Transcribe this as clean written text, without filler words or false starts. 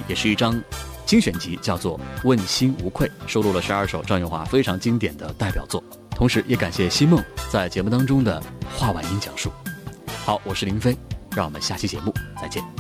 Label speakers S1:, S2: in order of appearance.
S1: 也是一张精选集，叫做《问心无愧》，收录了12首张永华非常经典的代表作。同时也感谢西梦在节目当中的话外音讲述。好，我是林飞，让我们下期节目再见。